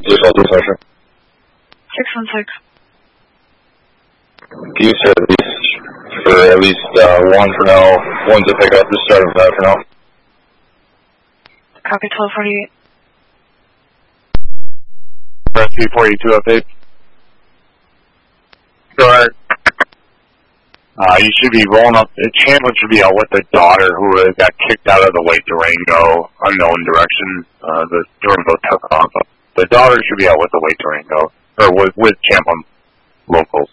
616 session. 616. Can you set at least one for now? One's a pickup. Just start with that for now. Copy 1248. Rescue 42 update. Go ahead. You should be rolling up. Chandler should be out with the daughter who got kicked out of the Lake Durango unknown direction. The Durango took off. The daughter should be out with the Lake Durango, or with Champlin locals.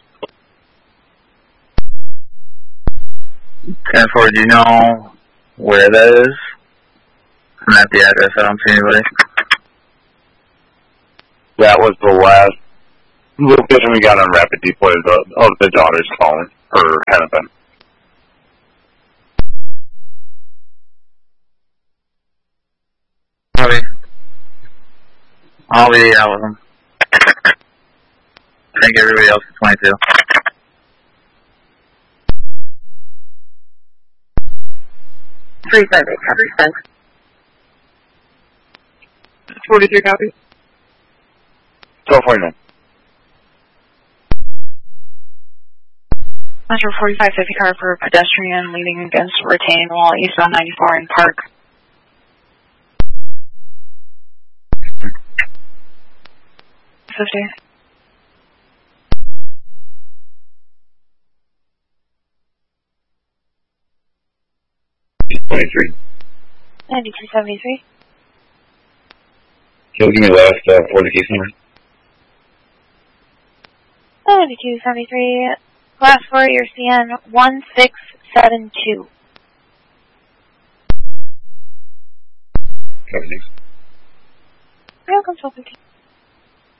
10-4, do you know where that is? I'm at the address. I don't see anybody. That was the last location we got on rapid deploy of the daughter's phone, or had been. I'll be out with them. I think everybody else is 22. Three 5 8 copy. Sent. 43 copy. 1249. Metro 4550 car for pedestrian leaning against retain wall eastbound 94 in Park. $50. $23. 9273. Can you give me the last for the case number? 9273. Last for your CN 1672. Copy, thanks. Welcome, 1250.